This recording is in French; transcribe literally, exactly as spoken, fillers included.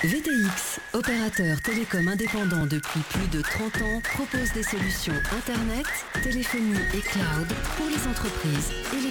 V T X, opérateur télécom indépendant depuis plus de trente ans, propose des solutions Internet, téléphonie et cloud pour les entreprises et les